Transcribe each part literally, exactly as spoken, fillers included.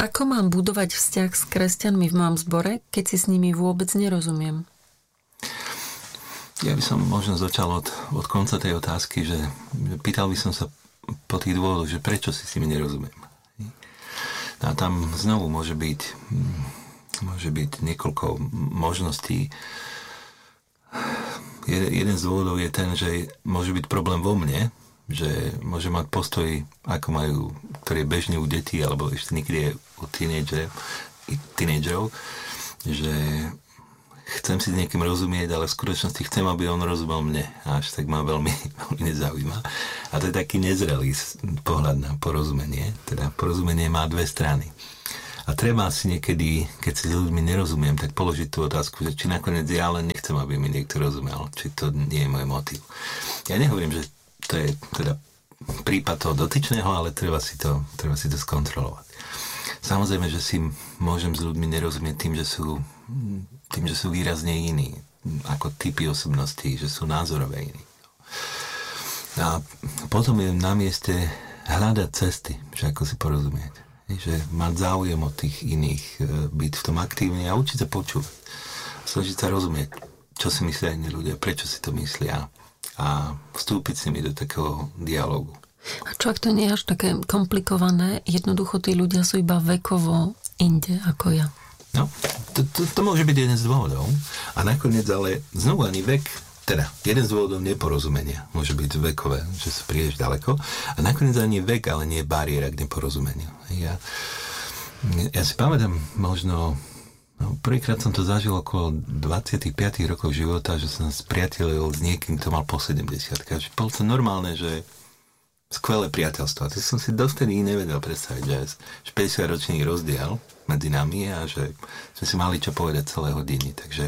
Ako mám budovať vzťah s kresťanmi v mojom zbore, keď si s nimi vôbec nerozumiem? Ja by som možno začal od, od konca tej otázky, že pýtal by som sa po tých dôvodoch, že prečo si s nimi nerozumiem. A tam znovu môže byť, môže byť niekoľko možností. Jeden z dôvodov je ten, že môže byť problém vo mne, že môže mať postoj, ako majú, ktorý je bežný u detí, alebo ešte niekedy je u tínedžerov, že chcem si s niekým rozumieť, ale v skutočnosti chcem, aby on rozumel mne. A až tak ma veľmi, veľmi nezaujíma. A to je taký nezrelý pohľad na porozumenie. Teda porozumenie má dve strany. A treba si niekedy, keď si s ľuďmi nerozumiem, tak položiť tú otázku, že či nakoniec ja len nechcem, aby mi niekto rozumel. Či to nie je môj motív. Ja nehovorím, že to je teda prípad toho dotyčného, ale treba si to, treba si to skontrolovať. Samozrejme, že si môžem s ľuďmi nerozumieť tým, že sú tým, že sú výrazne iní, ako typy osobností, že sú názorové iní. A potom je na mieste hľadať cesty, že ako si porozumieť. Že mať záujem od tých iných, byť v tom aktívny a učiť sa počúvať. Snažiť sa rozumieť, čo si myslia iní ľudia, prečo si to myslia a vstúpiť s nimi do takého dialógu. A čo ak to nie je až také komplikované? Jednoducho tí ľudia sú iba vekovo inde ako ja. No, to, to, to môže byť jeden z dôvodov. A nakoniec ale znovu ani vek, teda jeden z dôvodov neporozumenia môže byť vekové, že sa príliš ďaleko. A nakoniec ani vek, ale nie je bariéra k neporozumeniu. Ja, ja si pamätám možno, no, prvýkrát som to zažil okolo dvadsaťpäť rokov života, že som spriatelil s niekým, kto mal po sedemdesiatke. Bolo to normálne, že skvelé priateľstvo. A to som si dovtedy nevedel predstaviť, že päťdesiatročný rozdiel medzi nami a že sme si mali čo povedať celé hodiny. Takže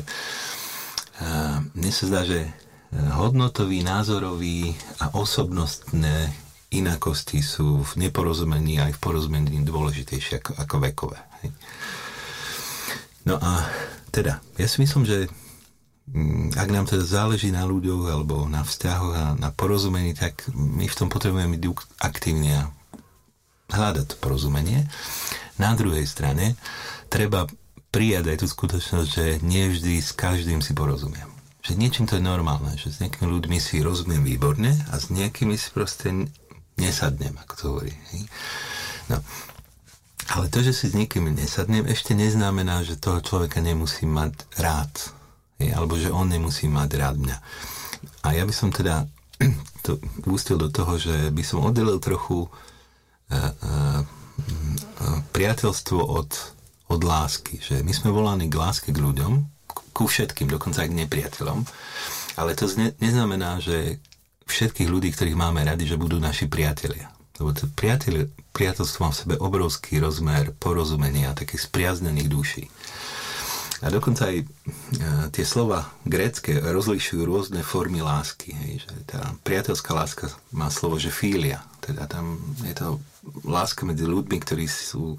uh, mne sa zdá, že hodnotový, názorový a osobnostné inakosti sú v neporozumení aj v porozumení dôležitejšie ako, ako vekové. Hej. No a teda, ja si myslím, že ak nám teda záleží na ľuďoch alebo na vzťahoch a na porozumení, tak my v tom potrebujeme byť aktívni a hľadať to porozumenie. Na druhej strane treba prijať aj tú skutočnosť, že nie vždy s každým si porozumiem. Že niečím to je normálne, že s nejakými ľuďmi si rozumiem výborne a s nejakými si proste nesadnem, ako to hovorí. No. Ale to, že si s niekým nesadnem, ešte neznamená, že toho človeka nemusím mať rád. Alebo že on nemusí mať rád mňa. A ja by som teda to ústil do toho, že by som oddelil trochu uh, uh, priateľstvo od, od lásky. Že my sme volaní k láske k ľuďom, ku všetkým, dokonca aj k nepriateľom. Ale to zne, neznamená, že všetkých ľudí, ktorých máme radi, že budú naši priatelia. Lebo to priateľ, priateľstvo má v sebe obrovský rozmer porozumenia, takých spriaznených duší. A dokonca aj tie slova grécke rozlišujú rôzne formy lásky. Hej, že tá priateľská láska má slovo, že filia. Teda tam je to láska medzi ľuďmi, ktorí sú,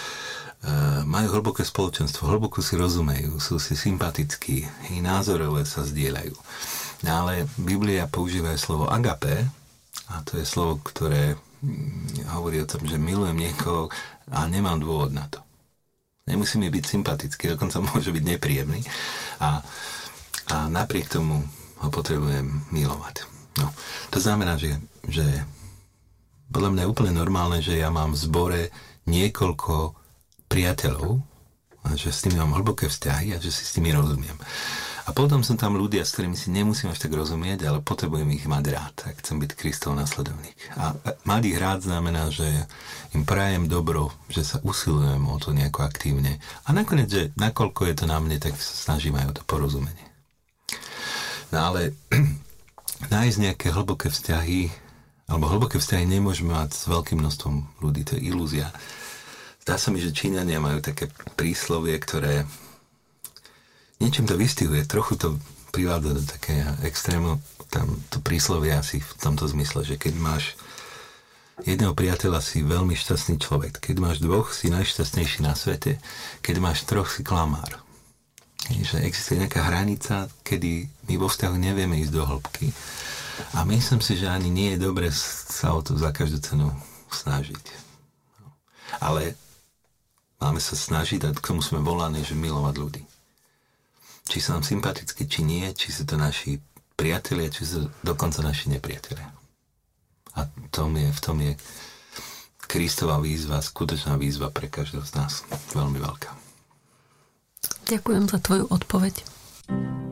majú hlboké spoločenstvo, hlboko si rozumejú, sú si sympatickí, i názorové sa zdieľajú. No ale Biblia používa aj slovo agapé, a to je slovo, ktoré hovorí o tom, že milujem niekoho a nemám dôvod na to. Nemusí mi byť sympatický, dokonca môže byť nepríjemný. A, a napriek tomu ho potrebujem milovať. No, to znamená, že, že podľa mňa je úplne normálne, že ja mám v zbore niekoľko priateľov a že s nimi mám hlboké vzťahy a že si s nimi rozumiem. A potom sú tam ľudia, s ktorými si nemusím až tak rozumieť, ale potrebujem ich mať rád, ak chcem byť Kristov nasledovník. A mať ich rád znamená, že im prajem dobro, že sa usilujem o to nejako aktívne. A nakoniec, že nakoľko je to na mne, tak sa snažím aj o to porozumenie. No ale nájsť nejaké hlboké vzťahy, alebo hlboké vzťahy nemôžeme mať s veľkým množstvom ľudí, to je ilúzia. Zdá sa mi, že Číňania majú také príslovie, ktoré niečím to vystihuje, trochu to privádza do takého extrému, tam to príslovie asi v tomto zmysle, že keď máš jedného priateľa, si veľmi šťastný človek, keď máš dvoch, si najšťastnejší na svete, keď máš troch, si klamár. Že existuje nejaká hranica, kedy my vo vzťahu nevieme ísť do hĺbky a myslím si, že ani nie je dobre sa o to za každú cenu snažiť. Ale Máme sa snažiť, a k tomu sme volaní, že milovať ľudí. Či sú nám sympatickí, či nie, či sú to naši priatelia, či sú dokonca naši nepriatelia. A tom je, v tom je Kristova výzva, skutočná výzva pre každého z nás. Veľmi veľká. Ďakujem za tvoju odpoveď.